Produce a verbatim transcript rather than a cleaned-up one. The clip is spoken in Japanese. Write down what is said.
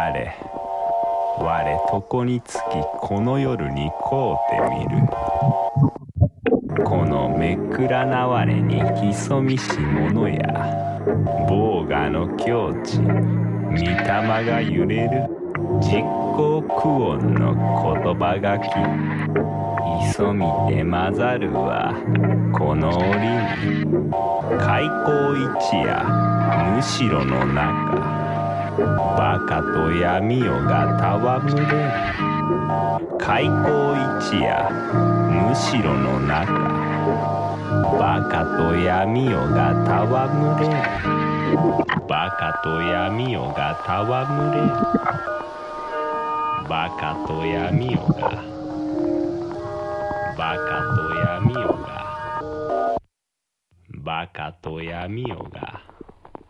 れ我床につきこの夜にこうてみる。このめくらなわれに潜みし者や防我の境地御霊が揺れる実行苦音の言葉がき潜みて混ざるはこの折に開口一夜むしろの中バカと闇夜が戯れる。開口一夜むしろの中バカと闇夜が戯れる。バカと闇夜が戯れる。バカと闇夜がバカと闇夜がバカと闇夜が